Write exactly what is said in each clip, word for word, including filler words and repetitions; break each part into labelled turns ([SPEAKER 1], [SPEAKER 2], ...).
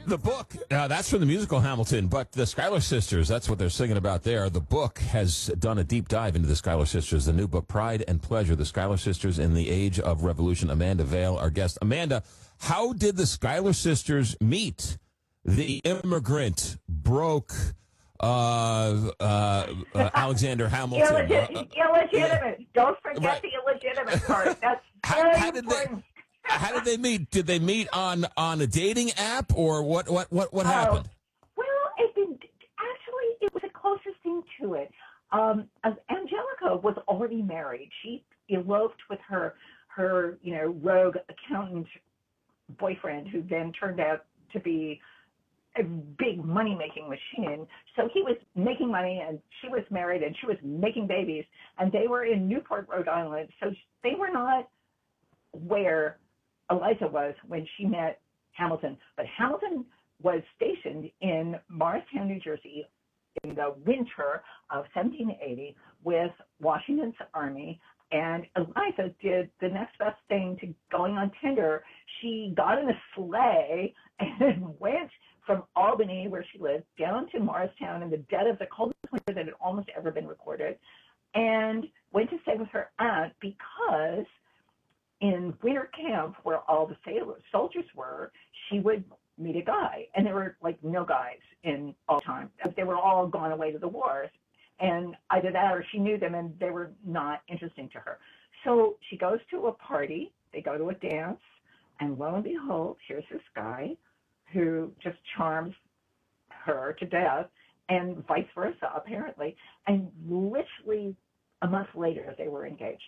[SPEAKER 1] The book, uh, that's from the musical Hamilton, but the Schuyler Sisters, that's what they're singing about there. The book has done a deep dive into the Schuyler Sisters, the new book, Pride and Pleasure, the Schuyler Sisters in the Age of Revolution. Amanda Vale, our guest. Amanda, how did the Schuyler Sisters meet the immigrant, broke uh, uh, uh, Alexander Hamilton?
[SPEAKER 2] Illegit-
[SPEAKER 1] Uh, uh,
[SPEAKER 2] illegitimate. Don't forget
[SPEAKER 1] right.
[SPEAKER 2] the illegitimate part. That's
[SPEAKER 1] How,
[SPEAKER 2] very
[SPEAKER 1] how did
[SPEAKER 2] important.
[SPEAKER 1] they? How did they meet? Did they meet on, on a dating app, or what? What? What? What
[SPEAKER 2] Oh,
[SPEAKER 1] happened?
[SPEAKER 2] well, it did, actually, it was the closest thing to it. Um, as Angelica was already married. She eloped with her, her, you know, rogue accountant boyfriend, who then turned out to be a big money-making machine. So he was making money, and she was married, and she was making babies, and they were in Newport, Rhode Island. So they were not where Eliza was when she met Hamilton. But Hamilton was stationed in Morristown, New Jersey in the winter of seventeen eighty with Washington's army. And Eliza did the next best thing to going on Tinder. She got in a sleigh and went from Albany, where she lived, down to Morristown in the dead of the coldest winter that had almost ever been recorded, and went to stay with her aunt because in winter camp, where all the sailors, soldiers were, she would meet a guy. And there were, like, no guys in all time. They were all gone away to the wars. And either that or she knew them, and they were not interesting to her. So she goes to a party. They go to a dance. And lo and behold, here's this guy who just charms her to death, and vice versa, apparently. And literally a month later, they were engaged.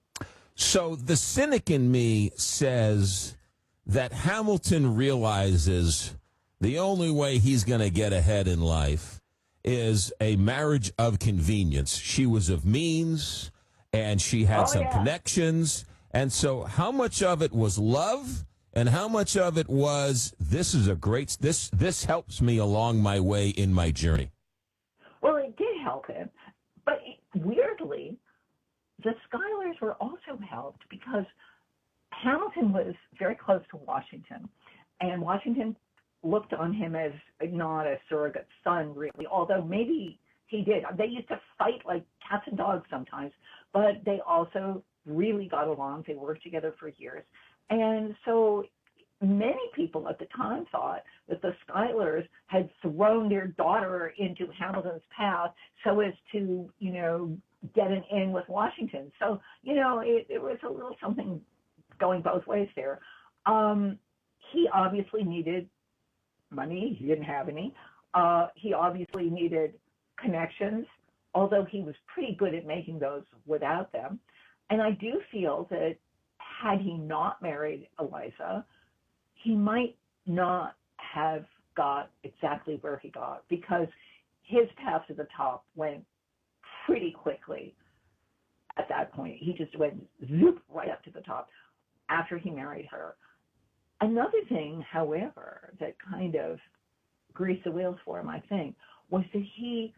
[SPEAKER 1] So the cynic in me says that Hamilton realizes the only way he's going to get ahead in life is a marriage of convenience. She was of means, and she had
[SPEAKER 2] Oh,
[SPEAKER 1] some
[SPEAKER 2] yeah.
[SPEAKER 1] connections. And so how much of it was love, and how much of it was, this is a great, this, this helps me along my way in my journey?
[SPEAKER 2] Well, it did help him. But weirdly, the Schuylers were also helped because Hamilton was very close to Washington, and Washington looked on him as not a surrogate son, really, although maybe he did. They used to fight like cats and dogs sometimes, but they also really got along. They worked together for years. And so many people at the time thought that the Schuylers had thrown their daughter into Hamilton's path so as to, you know, get an in with Washington. So, you know, it, it was a little something going both ways there. Um, he obviously needed money. He didn't have any. Uh, he obviously needed connections, although he was pretty good at making those without them. And I do feel that had he not married Eliza, he might not have got exactly where he got, because his path to the top went pretty quickly at that point. He just went zoop right up to the top after he married her. Another thing, however, that kind of greased the wheels for him, I think, was that he,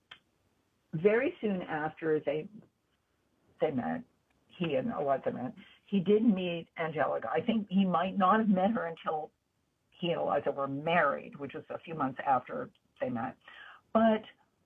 [SPEAKER 2] very soon after they they met, he and Eliza met, he did meet Angelica. I think he might not have met her until he and Eliza were married, which was a few months after they met. But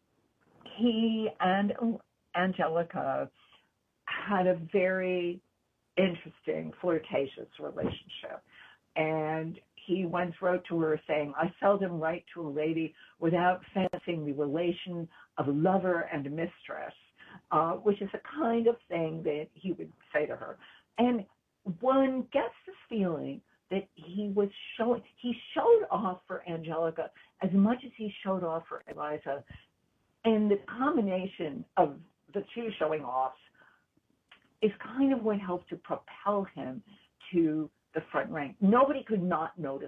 [SPEAKER 2] he and Angelica had a very interesting, flirtatious relationship. And he once wrote to her saying, "I seldom write to a lady without fancying the relation of lover and mistress," uh, which is a kind of thing that he would say to her. And one gets the feeling that he was showing, he showed off for Angelica as much as he showed off for Eliza. And the combination of the two showing offs is kind of what helped to propel him to the front rank. Nobody could not notice